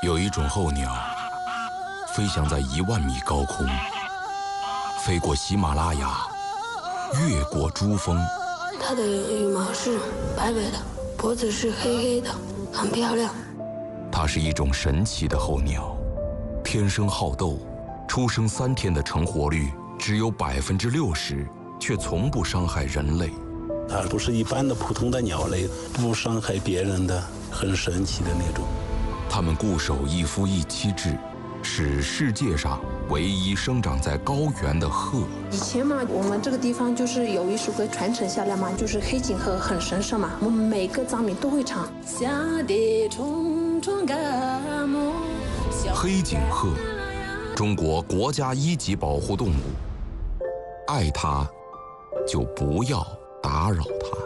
有一种候鸟，飞翔在10000米高空，飞过喜马拉雅，越过珠峰。 它的羽毛是白白的，脖子是黑黑的，很漂亮。 它是一种神奇的候鸟，天生好斗，出生3天的成活率只有60%，却从不伤害人类。 它不是一般的普通的鸟类，不伤害别人的，很神奇的那种。 它们固守一夫一妻制，是世界上唯一生长在高原的鹤。 以前嘛，我们这个地方就是有一首歌传承下来嘛，就是黑颈鹤很神圣嘛，我们每个藏民都会唱。 黑颈鹤，中国国家1级保护动物，爱它就不要打扰它。